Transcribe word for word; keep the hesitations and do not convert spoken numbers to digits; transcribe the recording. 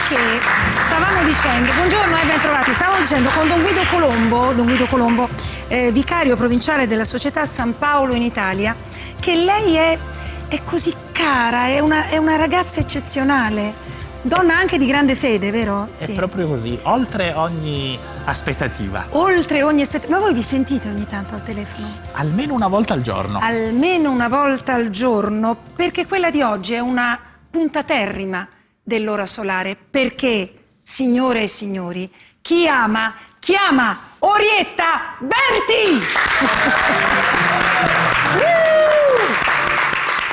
perché stavamo dicendo, buongiorno e ben trovati, stavamo dicendo con Don Guido Colombo, Don Guido Colombo eh, vicario provinciale della Società San Paolo in Italia, che lei è, è così cara, è una, è una ragazza eccezionale. Donna anche di grande fede, vero? Sì. È proprio così, oltre ogni aspettativa. Oltre ogni aspettativa. Ma voi vi sentite ogni tanto al telefono? Almeno una volta al giorno. Almeno una volta al giorno, perché quella di oggi è una puntaterrima dell'ora solare. Perché, signore e signori, chi ama, chiama Orietta Berti!